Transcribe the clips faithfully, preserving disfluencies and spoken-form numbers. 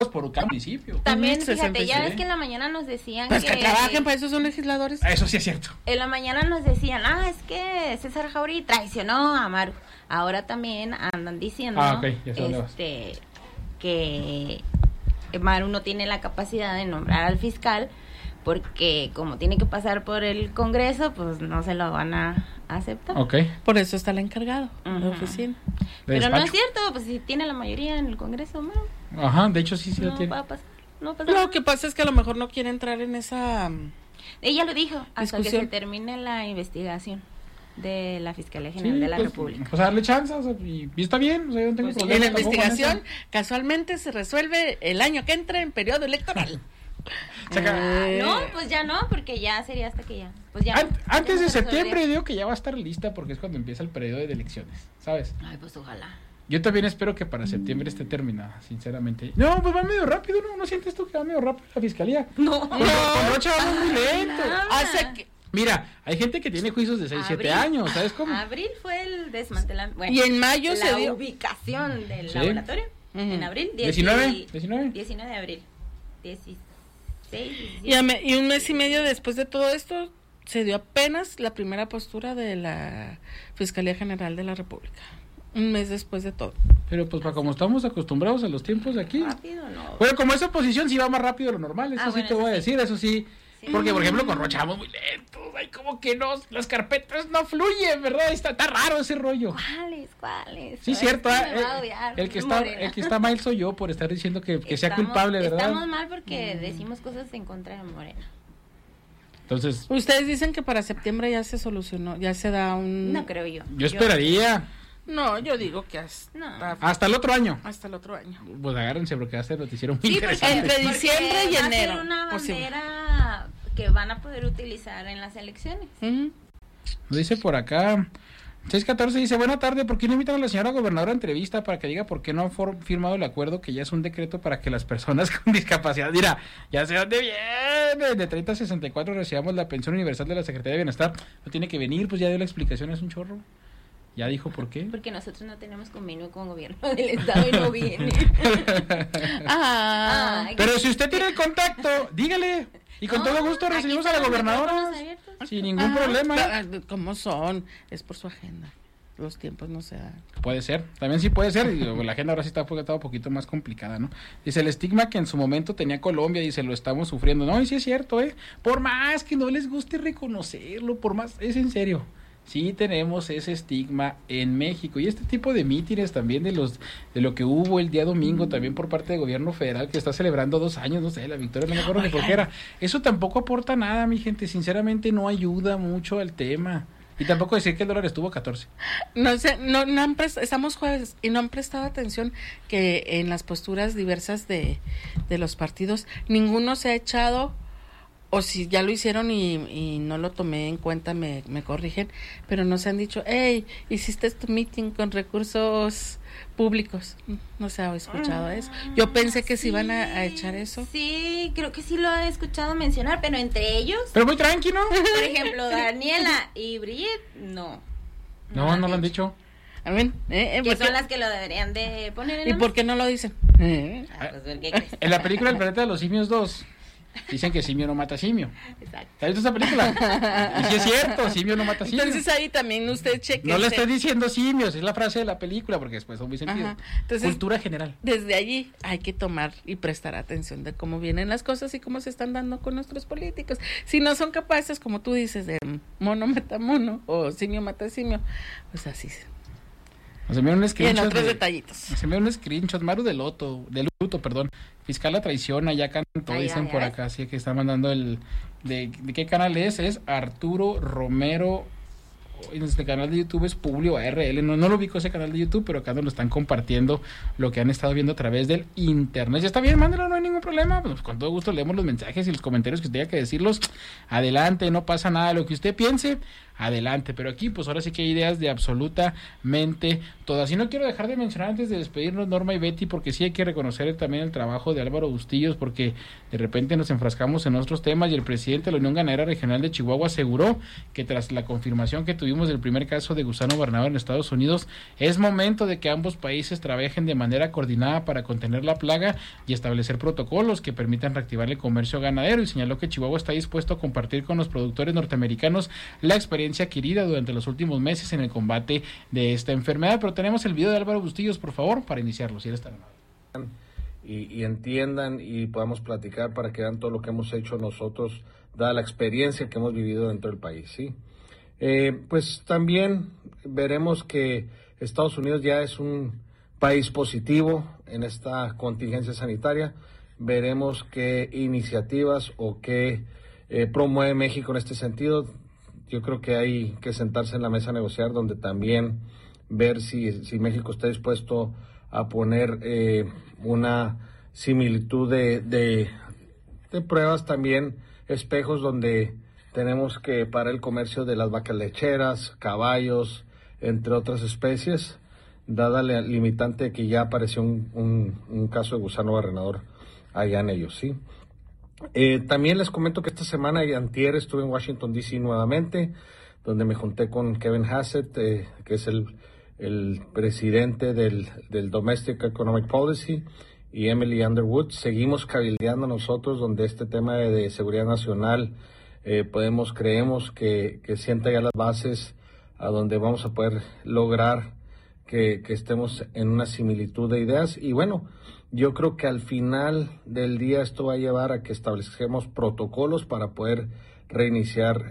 por cada municipio. También, sesenta fíjate, y ya seis. ves que en la mañana nos decían Pues que... que trabajen, para eso son legisladores. Eso sí es cierto. En la mañana nos decían, ah, es que César Jauregui traicionó a Maru. Ahora también andan diciendo Ah, ok, ya sé dónde vas. este, que Maru no tiene la capacidad de nombrar al fiscal porque como tiene que pasar por el Congreso, pues no se lo van a aceptar. Ok. Por eso está el encargado de Ujú. oficina. De Pero no despacho. es cierto, pues si tiene la mayoría en el Congreso, no, Ajá, de hecho sí, sí lo no tiene. va a pasar. No, va a pasar Lo nada. que pasa es que a lo mejor no quiere entrar en esa... Ella lo dijo, hasta que Discusión. se termine la investigación de la Fiscalía General Sí, de la pues, República. pues darle chance, o sea, y, y está bien, o sea, yo no tengo Pues sí, problema En la tampoco con investigación, eso. casualmente se resuelve el año que entra en periodo electoral. Se acaba- Eh, No, pues ya no, porque ya sería hasta que ya. Pues ya. An- no, antes ya no de se septiembre resolvería. digo que ya va a estar lista porque es cuando empieza el periodo de elecciones, ¿sabes? Ay, pues ojalá. Yo también espero que para septiembre esté terminada, sinceramente. No, pues va medio rápido, ¿no? ¿No sientes tú que va medio rápido la fiscalía? No. Con, con Rocha vamos muy lento. Hace que... Mira, hay gente que tiene juicios de seis, siete Abril. años, ¿sabes cómo? Abril fue el desmantelamiento. Bueno, Y en mayo la se dio... ubicación del Sí. laboratorio. Ujú. En abril. diecinueve, diecinueve. diecinueve de abril. dieciséis, diecisiete. Y, a me- y un mes y medio después de todo esto, se dio apenas la primera postura de la Fiscalía General de la República. Un mes después de todo. Pero pues para como estamos acostumbrados a los tiempos de aquí. Rápido, no. Bueno, como esa posición sí va más rápido de lo normal, eso Ah, sí bueno, te voy a eso sí. decir, eso sí. Sí. Porque, por ejemplo, con Rocha vamos muy lentos, hay como que no, las carpetas no fluyen, ¿verdad? Está, está raro ese rollo. ¿Cuáles? ¿Cuáles? Sí, No, cierto, es que ah, me va a eh, odiar el que está Morena. el que está mal soy yo por estar diciendo que, que sea Estamos- culpable, ¿verdad? Estamos mal porque decimos cosas en contra de Morena. Entonces, Ustedes dicen que para septiembre ya se solucionó, ya se da un... No creo yo. yo esperaría No, yo digo que hasta, No. hasta el otro año. hasta el otro año. Pues agárrense porque va a ser noticiero muy Sí, porque, interesante. Entre porque diciembre y va a enero, ser una posible. bandera que van a poder utilizar en las elecciones. Ujú. Nos dice por acá, seis catorce dice, buena tarde, ¿por qué no invitan a la señora gobernadora a entrevista para que diga por qué no han for- firmado el acuerdo que ya es un decreto para que las personas con discapacidad, mira, ya sé dónde viene, de treinta a sesenta y cuatro recibamos la pensión universal de la Secretaría de Bienestar, no tiene que venir, pues ya dio la explicación, es un chorro, ya dijo por qué. Porque nosotros no tenemos convenio con gobierno del estado y no viene. Ah, Ay, Pero si usted tiene el contacto, dígale, y con no, todo gusto aquí recibimos a la están los gobernadora, micrófonos abiertos. sin ningún ah, problema. ah, ¿Cómo son? Es por su agenda. Los tiempos no se dan. Puede ser, también sí puede ser, y la agenda ahora sí está, está un poquito más complicada, ¿no? Dice, el estigma que en su momento tenía Colombia, dice, lo estamos sufriendo, no, y sí es cierto, ¿eh? Por más que no les guste reconocerlo, por más, es en serio, sí tenemos ese estigma en México, y este tipo de mítines también de los, de lo que hubo el día domingo, también por parte del gobierno federal, que está celebrando dos años, no sé, la victoria, no me acuerdo ni por qué era, eso tampoco aporta nada, mi gente, sinceramente no ayuda mucho al tema. Y tampoco decir que el dólar estuvo catorce. No sé, no, no han prest- estamos jueves y no han prestado atención que en las posturas diversas de, de los partidos ninguno se ha echado, o si ya lo hicieron y, y no lo tomé en cuenta, me, me corrigen, pero no se han dicho, hey, hiciste tu meeting con recursos públicos. No se ha escuchado eso. Yo pensé que se iban a, a echar eso. Sí, creo que sí lo he escuchado mencionar, pero entre ellos, Pero muy tranquilo. por ejemplo, Daniela y Brigitte, no. No, no lo han dicho. A ver, eh, eh, Que ¿por qué- son las que lo deberían de poner en ¿Y la por qué no lo dicen? Eh, mesa. Ah, pues, ¿por ¿qué crees? En la película El planeta de los simios dos, dicen que simio no mata simio. Exacto. ¿Has visto esa película? Y sí es cierto, simio no mata simio. Entonces ahí también usted cheque. No le estoy diciendo simios, es la frase de la película, porque después son muy sentido. Ajá. Entonces, Cultura general. desde allí hay que tomar y prestar atención de cómo vienen las cosas y cómo se están dando con nuestros políticos. Si no son capaces, como tú dices, de mono mata mono o simio mata simio, pues así. Se me dio un Y en screenshot. otros de- detallitos. Se me dio un screenshot, Maru de Loto, de Luto, perdón. Fiscal la traiciona, ya cantó, Ay, dicen ay, por ay. acá, así que está mandando el... ¿De, de qué canal es? Es Arturo Romero. En este canal de YouTube es Publio A R L, no, no lo ubico ese canal de YouTube, pero acá nos lo están compartiendo lo que han estado viendo a través del internet. Ya está bien, mándalo, no hay ningún problema, pues con todo gusto leemos los mensajes y los comentarios que usted tenga que decirlos, adelante, no pasa nada, lo que usted piense, adelante. Pero aquí, pues ahora sí que hay ideas de absolutamente todas. Y no quiero dejar de mencionar antes de despedirnos, Norma y Betty, porque sí hay que reconocer también el trabajo de Álvaro Bustillos, porque de repente nos enfrascamos en otros temas y el presidente de la Unión Ganadera Regional de Chihuahua aseguró que tras la confirmación que tuvimos del primer caso de gusano barrenador en Estados Unidos, es momento de que ambos países trabajen de manera coordinada para contener la plaga y establecer protocolos que permitan reactivar el comercio ganadero, y señaló que Chihuahua está dispuesto a compartir con los productores norteamericanos la experiencia adquirida durante los últimos meses en el combate de esta enfermedad. Pero tenemos el video de Álvaro Bustillos, por favor, para iniciarlo, si eres tan amable. Y, y entiendan y podamos platicar para que vean todo lo que hemos hecho nosotros, dada la experiencia que hemos vivido dentro del país, ¿sí? Eh, pues también veremos que Estados Unidos ya es un país positivo en esta contingencia sanitaria. Veremos qué iniciativas o qué eh, promueve México en este sentido. Yo creo que hay que sentarse en la mesa a negociar, donde también ver si, si México está dispuesto a poner eh, una similitud de, de, de pruebas, también espejos donde tenemos que parar el comercio de las vacas lecheras, caballos, entre otras especies, dada la limitante que ya apareció un, un, un caso de gusano barrenador allá en ellos, ¿sí? Eh, también les comento que esta semana y antier estuve en Washington, D C nuevamente, donde me junté con Kevin Hassett, eh, que es el, el presidente del, del Domestic Economic Policy, y Emily Underwood. Seguimos cabildeando nosotros, donde este tema de, de seguridad nacional, eh, podemos, creemos que, que sienta ya las bases a donde vamos a poder lograr que, que estemos en una similitud de ideas. Y bueno, yo creo que al final del día esto va a llevar a que establezcamos protocolos para poder reiniciar.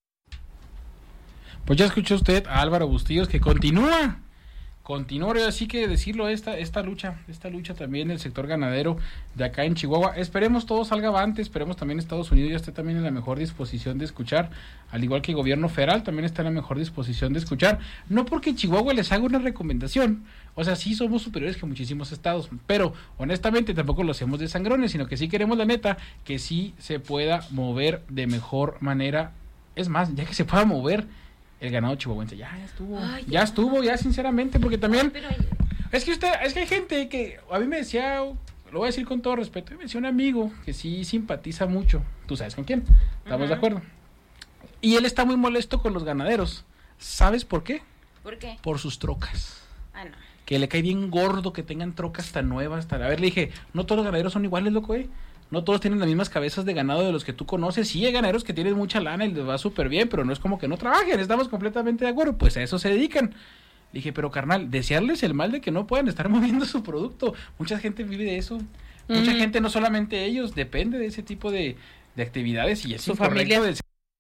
Pues ya escuchó usted a Álvaro Bustillos, que continúa, continúa, así que decirlo, esta, esta lucha, esta lucha también del sector ganadero de acá en Chihuahua. Esperemos todo salga avante, esperemos también Estados Unidos ya esté también en la mejor disposición de escuchar, al igual que el gobierno federal también está en la mejor disposición de escuchar, no porque Chihuahua les haga una recomendación, o sea, sí somos superiores que muchísimos estados, pero honestamente tampoco lo hacemos de sangrones, sino que sí queremos, la neta, que sí se pueda mover de mejor manera, es más, ya que se pueda mover el ganado chihuahuense, ya, ya estuvo, Ay, ya. ya estuvo, ya sinceramente, porque también, Ay, pero... es que usted, es que hay gente que, a mí me decía, lo voy a decir con todo respeto, me decía un amigo que sí simpatiza mucho, tú sabes con quién, estamos uh-huh. de acuerdo, y él está muy molesto con los ganaderos, ¿sabes por qué? ¿Por qué? Por sus trocas. Ah, no. Que le cae bien gordo que tengan trocas tan nuevas, tan... A ver, le dije, no todos los ganaderos son iguales, loco, eh. No todos tienen las mismas cabezas de ganado de los que tú conoces. Sí, hay ganaderos que tienen mucha lana y les va súper bien, pero no es como que no trabajen, estamos completamente de acuerdo, pues a eso se dedican. Le dije, pero carnal, desearles el mal de que no puedan estar moviendo su producto. Mucha gente vive de eso. Mm. Mucha gente, no solamente ellos, depende de ese tipo de, de actividades y es su familia. Desearle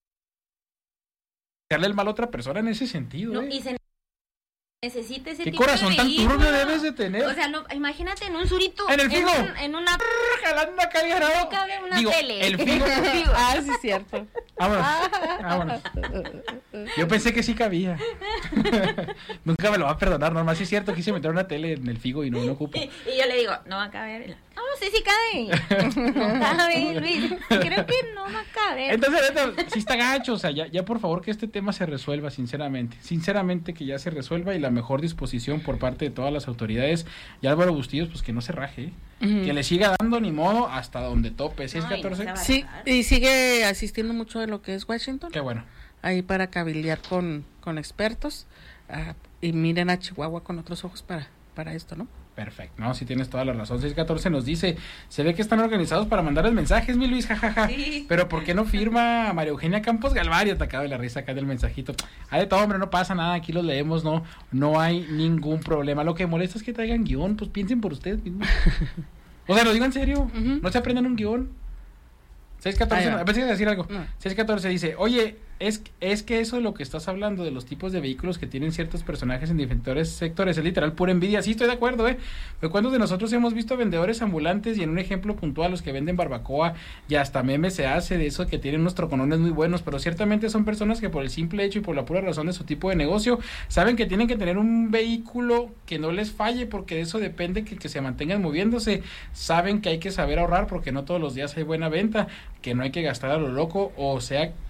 el mal a otra persona en ese sentido. No, ¿eh? y se necesita ese ¿Qué tipo corazón de tan vehículo? turbio debes de tener? O sea, no, imagínate en un surito. En el figo. En, un, en una... Jalando acá el ganado. No cabe una Digo, tele. el figo. Ah, sí, cierto. Vámonos, vámonos. Yo pensé que sí cabía. Nunca me lo va a perdonar, normal, sí es cierto, quise meter una tele en el figo y no lo ocupo. Y, y yo le digo, no va a caber. No, sí, sí cabe. No cabe, Luis. Creo que no va a caber. Entonces, entonces sí está gacho, o sea, ya, ya por favor que este tema se resuelva, sinceramente. Sinceramente que ya se resuelva y la mejor disposición por parte de todas las autoridades. Y Álvaro Bustillos, pues que no se raje, ¿eh? Uh-huh. Que le siga dando ni modo hasta donde tope. ¿Sí es catorce? No sí, y sigue asistiendo mucho de lo que es Washington. Qué bueno. Ahí para cabildear con, con expertos. Uh, y miren a Chihuahua con otros ojos para, para esto, ¿no? Perfecto, no, si tienes toda la razón. seis catorce nos dice, se ve que están organizados para mandarles mensajes, mi Luis, jajaja. Sí. Pero ¿por qué no firma María Eugenia Campos Galvario? Atacado de la risa acá del mensajito. Ah, de todo, hombre, no pasa nada, aquí los leemos, no, no hay ningún problema. Lo que molesta es que traigan guión, pues piensen por ustedes mismos. O sea, lo digo en serio, uh-huh. No se aprendan un guión. seis catorce, a veces decir algo. No. seis catorce dice, oye, es, es que eso de lo que estás hablando, de los tipos de vehículos que tienen ciertos personajes en diferentes sectores, es literal pura envidia. Sí, estoy de acuerdo, ¿eh? Pero ¿cuántos de nosotros hemos visto vendedores ambulantes y en un ejemplo puntual, los que venden barbacoa y hasta meme se hace de eso, que tienen unos troconones muy buenos, pero ciertamente son personas que por el simple hecho y por la pura razón de su tipo de negocio, saben que tienen que tener un vehículo que no les falle, porque de eso depende que, que se mantengan moviéndose. Saben que hay que saber ahorrar porque no todos los días hay buena venta, que no hay que gastar a lo loco, o sea...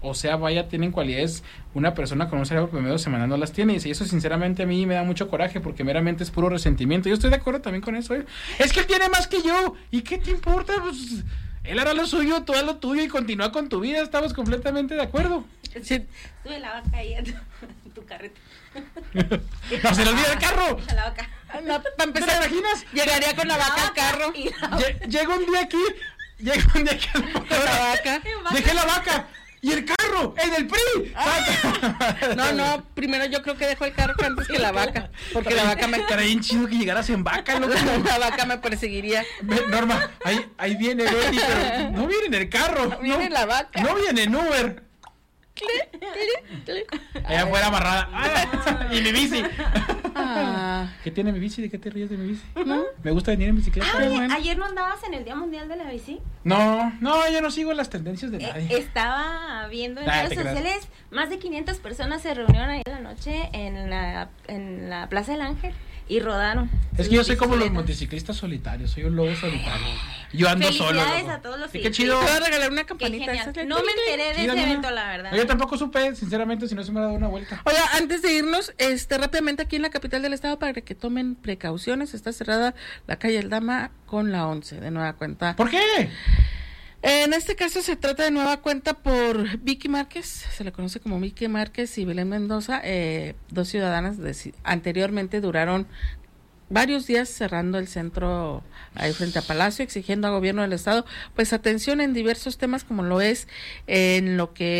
o sea, vaya, tienen cualidades, una persona con un cerebro promedio semanal no las tiene, y dice, y eso sinceramente a mí me da mucho coraje, porque meramente es puro resentimiento. Yo estoy de acuerdo también con eso, ¿eh? Es que él tiene más que yo, ¿y qué te importa? Pues él hará lo suyo, tú haz lo tuyo y continúa con tu vida, estamos completamente de acuerdo. Sí. Sube la vaca ahí a tu, a tu carreta. No se le olvida el carro. A la vaca. No, para empezar, ¿Te imaginas? llegaría con la vaca al carro. Y la Lle- Llega un día aquí, llega un día aquí, Con la vaca. dejé la vaca y el carro, el del P R I. No, no, primero yo creo que dejo el carro antes que la vaca, porque la vaca me Estaría bien chido que llegaras en vaca, loco. la vaca me perseguiría. Ve, Norma, ahí, ahí viene Betty, pero no viene en el carro. No viene la vaca. No viene en Uber. Allá afuera amarrada. Ah, y mi bici. Ah, ¿Qué tiene mi bici? ¿De qué te ríes de mi bici? Me gusta venir en bicicleta. Ay, Bueno. ¿ayer no andabas en el Día Mundial de la Bici? No, no, yo no sigo las tendencias de Eh, nadie. estaba viendo en Ah, redes te creas. sociales, más de quinientas personas se reunieron ahí en la noche en la, en la Plaza del Ángel y rodaron. Es que yo sus soy como los bicicletas. motociclistas solitarios, soy un lobo solitario. Yo ando solo. Felicidades loco. a todos los Sí, qué ciclistas. chido. te voy a regalar una Qué campanita. genial. esa es la- No me enteré de Sí, ese dámela. evento, la verdad. No, yo tampoco supe, sinceramente, si no se me ha dado una vuelta. Oiga, antes de irnos, este rápidamente aquí en la capital del estado para que tomen precauciones, está cerrada la calle Aldama con la once, de nueva cuenta. ¿Por qué? En este caso se trata de nueva cuenta por Vicky Márquez, se le conoce como Vicky Márquez y Belén Mendoza, eh, dos ciudadanas de, anteriormente duraron varios días cerrando el centro ahí frente a Palacio, exigiendo al gobierno del estado pues atención en diversos temas como lo es en lo que